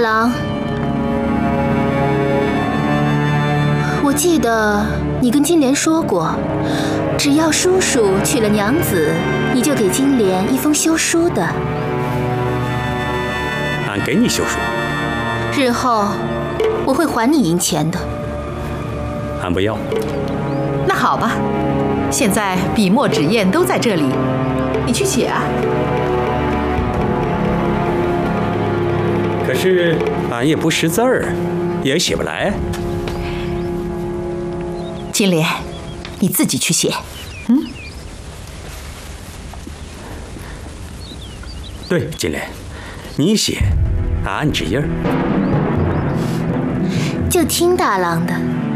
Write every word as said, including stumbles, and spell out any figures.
郎，我记得你跟金莲说过，只要叔叔娶了娘子，你就给金莲一封休书的。 俺给你休书， 日后我会还你银钱的。 俺不要。 那好吧，现在笔墨纸砚都在这里，你去写啊。 可是俺也不识字儿，也写不来。 金莲，你自己去写。嗯。 对，金莲，你写，俺按指印儿。 就听大郎的。